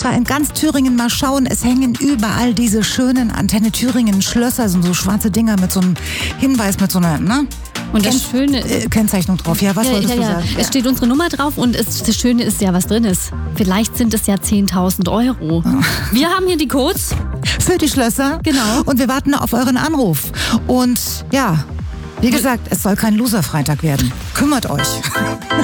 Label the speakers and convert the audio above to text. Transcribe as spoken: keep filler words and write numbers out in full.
Speaker 1: zwar in ganz Thüringen mal schauen, es hängen überall diese schönen Antenne Thüringen Schlösser, sind so schwarze Dinger mit so einem Hinweis, mit so einer, ne?
Speaker 2: Und das
Speaker 1: Kenn
Speaker 2: Schöne
Speaker 1: äh, Kennzeichnung drauf. Ja, was
Speaker 2: ja,
Speaker 1: wolltest
Speaker 2: ja,
Speaker 1: du
Speaker 2: ja.
Speaker 1: sagen?
Speaker 2: Es steht unsere Nummer drauf und es, das Schöne ist ja, was drin ist. Vielleicht sind es ja zehntausend Euro. Wir haben hier die Codes.
Speaker 1: Für die Schlösser.
Speaker 2: Genau.
Speaker 1: Und wir warten auf euren Anruf. Und ja, wie gesagt, es soll kein Loser-Freitag werden. Kümmert euch.